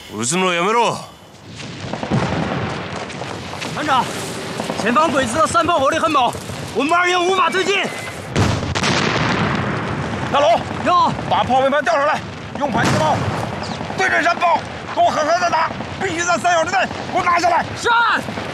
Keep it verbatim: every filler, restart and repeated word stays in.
撃つのやめろ。 团长，前方鬼子的山炮火力很猛，我们二营无法推进。 大龙， 有， 把炮位盘调上来，用迫击炮对准山炮，给我狠狠的打，必须在三秒之内给我拿下来。 是。